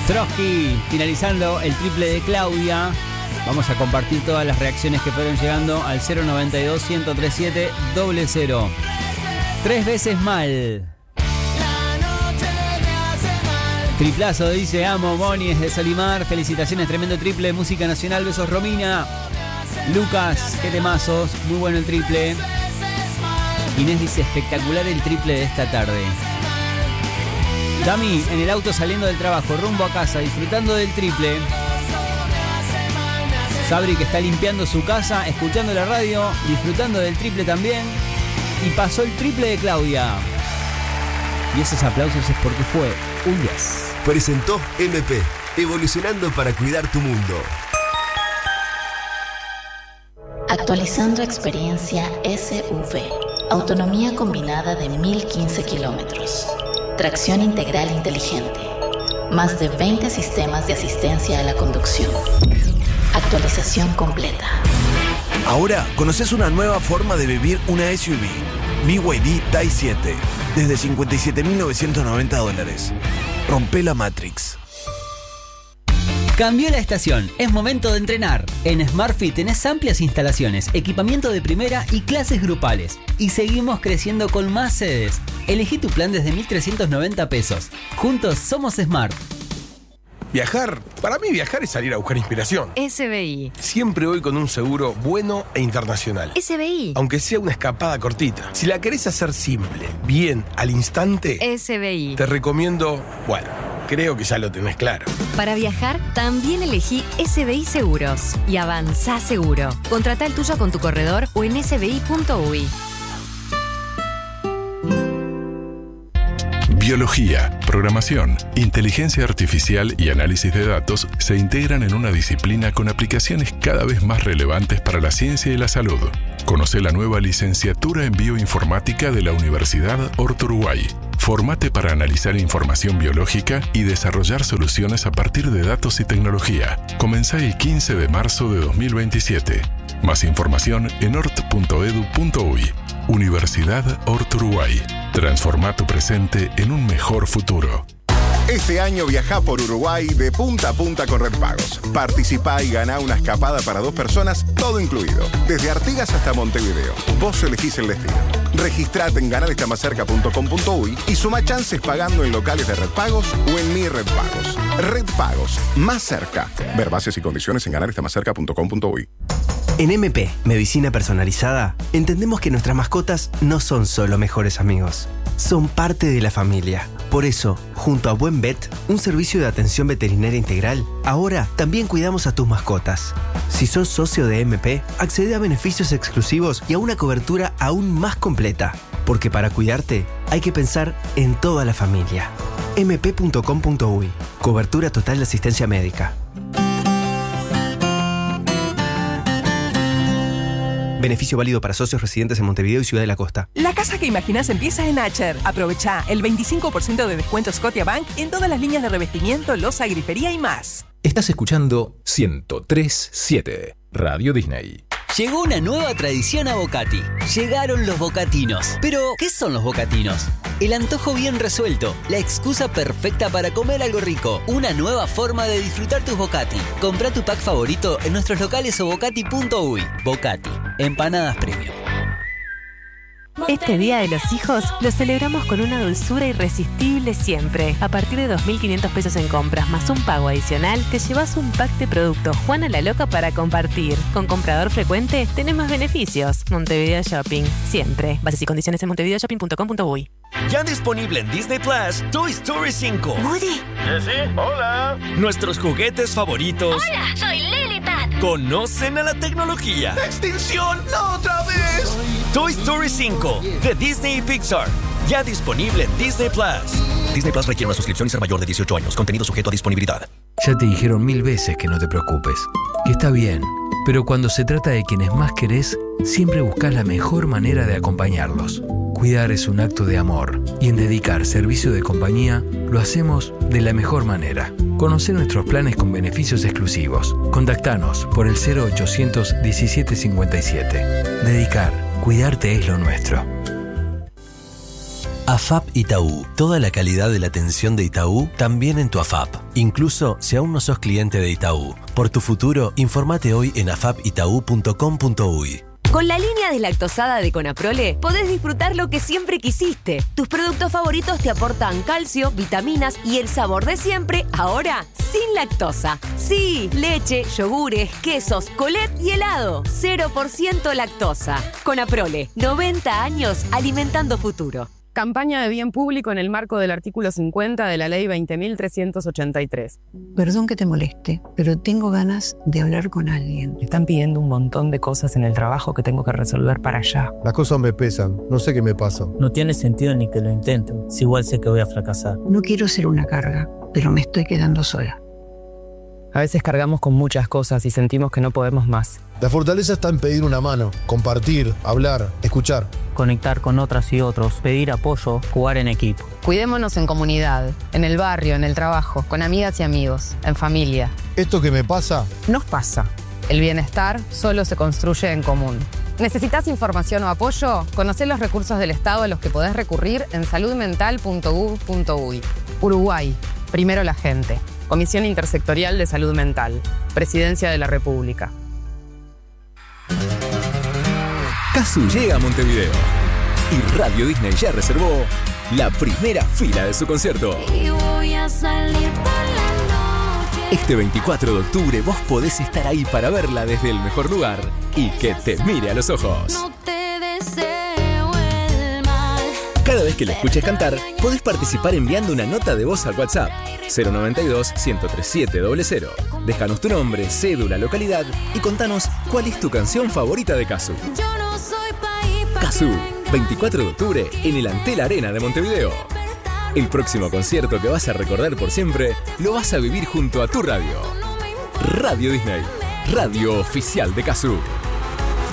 Trotsky, finalizando el triple de Claudia. Vamos a compartir todas las reacciones que fueron llegando al 092-1037-00. 3 veces mal. Triplazo, dice amo, Moni es de Salimar. Felicitaciones, tremendo triple, música nacional, besos Romina. Lucas, qué temazos, muy bueno el triple. Inés dice espectacular el triple de esta tarde. Dami, en el auto saliendo del trabajo, rumbo a casa, disfrutando del triple. Sabri, que está limpiando su casa, escuchando la radio, disfrutando del triple también. Y pasó el triple de Claudia. Y esos aplausos es porque fue un 10. Presentó MP, evolucionando para cuidar tu mundo. Actualizando experiencia SV. Autonomía combinada de 1015 kilómetros. Tracción integral inteligente. Más de 20 sistemas de asistencia a la conducción. Actualización completa. Ahora conoces una nueva forma de vivir una SUV. BYD Thai 7. Desde $57.990. Rompe la Matrix. Cambió la estación, es momento de entrenar. En SmartFit tenés amplias instalaciones, equipamiento de primera y clases grupales. Y seguimos creciendo con más sedes. Elegí tu plan desde 1.390 pesos. Juntos somos Smart. Viajar, para mí viajar es salir a buscar inspiración. SBI. Siempre voy con un seguro bueno e internacional. SBI. Aunque sea una escapada cortita. Si la querés hacer simple, bien, al instante, SBI. te recomiendo, bueno, creo que ya lo tenés claro. Para viajar, también elegí SBI Seguros. Y avanzá seguro. Contratá el tuyo con tu corredor o en sbi.uy. Biología, programación, inteligencia artificial y análisis de datos se integran en una disciplina con aplicaciones cada vez más relevantes para la ciencia y la salud. Conoce la nueva licenciatura en bioinformática de la Universidad Horto Uruguay. Formate para analizar información biológica y desarrollar soluciones a partir de datos y tecnología. Comenzá el 15 de marzo de 2027. Más información en hort.edu.uy. Universidad Horto Uruguay. Transforma tu presente en un mejor futuro. Este año viajá por Uruguay de punta a punta con Red Pagos. Participá y ganá una escapada para 2 personas, todo incluido. Desde Artigas hasta Montevideo. Vos elegís el destino. Registrate en ganarestamacerca.com.uy y suma chances pagando en locales de Red Pagos o en Mi Red Pagos. Red Pagos, más cerca. Ver bases y condiciones en ganarestamacerca.com.uy. En MP, Medicina Personalizada, entendemos que nuestras mascotas no son solo mejores amigos, son parte de la familia. Por eso, junto a Buen Vet, un servicio de atención veterinaria integral, ahora también cuidamos a tus mascotas. Si sos socio de MP, accede a beneficios exclusivos y a una cobertura aún más completa. Porque para cuidarte, hay que pensar en toda la familia. mp.com.uy. Cobertura total de asistencia médica. Beneficio válido para socios residentes en Montevideo y Ciudad de la Costa. La casa que imaginas empieza en Acher. Aprovecha el 25% de descuento Scotiabank en todas las líneas de revestimiento, loza, grifería y más. Estás escuchando 103.7 Radio Disney. Llegó una nueva tradición a Bocati. Llegaron los bocatinos. Pero, ¿qué son los bocatinos? El antojo bien resuelto, la excusa perfecta para comer algo rico. Una nueva forma de disfrutar tus Bocati. Comprá tu pack favorito en nuestros locales o bocati.uy. Bocati, empanadas premium. Este Día de los Hijos lo celebramos con una dulzura irresistible siempre. A partir de 2.500 pesos en compras más un pago adicional, te llevas un pack de productos Juana la Loca para compartir. Con comprador frecuente, tenés más beneficios. Montevideo Shopping, siempre. Bases y condiciones en montevideoshopping.com.uy. Ya disponible en Disney Plus, Toy Story 5. ¿Woody? ¿Sí? Hola. Nuestros juguetes favoritos. Hola, soy Lilipad. Conocen a la tecnología. ¡Extinción! ¡No otra vez! Toy Story 5 de Disney y Pixar. Ya disponible en Disney Plus. Disney Plus requiere una suscripción y ser mayor de 18 años. Contenido sujeto a disponibilidad. Ya te dijeron 1000 veces que no te preocupes, que está bien. Pero cuando se trata de quienes más querés, siempre buscás la mejor manera de acompañarlos. Cuidar es un acto de amor y en dedicar servicio de compañía lo hacemos de la mejor manera. Conocé nuestros planes con beneficios exclusivos. Contactanos por el 0800 1757. Dedicar, cuidarte es lo nuestro. AFAP Itaú. Toda la calidad de la atención de Itaú también en tu AFAP. Incluso si aún no sos cliente de Itaú. Por tu futuro, informate hoy en afapitau.com.uy. Con la línea deslactosada de Conaprole podés disfrutar lo que siempre quisiste. Tus productos favoritos te aportan calcio, vitaminas y el sabor de siempre, ahora sin lactosa. Sí, leche, yogures, quesos, colet y helado. 0% lactosa. Conaprole, 90 años alimentando futuro. Campaña de bien público en el marco del artículo 50 de la Ley 20.383. Perdón que te moleste, pero tengo ganas de hablar con alguien. Me están pidiendo un montón de cosas en el trabajo que tengo que resolver para allá. Las cosas me pesan, no sé qué me pasa. No tiene sentido ni que lo intento, si igual sé que voy a fracasar. No quiero ser una carga, pero me estoy quedando sola. A veces cargamos con muchas cosas y sentimos que no podemos más. La fortaleza está en pedir una mano, compartir, hablar, escuchar. Conectar con otras y otros, pedir apoyo, jugar en equipo. Cuidémonos en comunidad, en el barrio, en el trabajo, con amigas y amigos, en familia. Esto que me pasa, nos pasa. El bienestar solo se construye en común. ¿Necesitas información o apoyo? Conocé los recursos del Estado a los que podés recurrir en saludmental.gov.uy. Uruguay, primero la gente. Comisión Intersectorial de Salud Mental. Presidencia de la República. Cazzu llega a Montevideo y Radio Disney ya reservó la primera fila de su concierto. Y voy a salir por la noche. Este 24 de octubre vos podés estar ahí para verla desde el mejor lugar y que te mire a los ojos. No te deseo el mal. Cada vez que la escuches cantar, podés participar enviando una nota de voz al WhatsApp 092-103700. Déjanos tu nombre, cédula, localidad y contanos cuál es tu canción favorita de Cazzu. Yo no soy país pa' Cazzu, 24 de octubre en el Antel Arena de Montevideo. El próximo concierto que vas a recordar por siempre lo vas a vivir junto a tu radio. Radio Disney, radio oficial de Cazzu.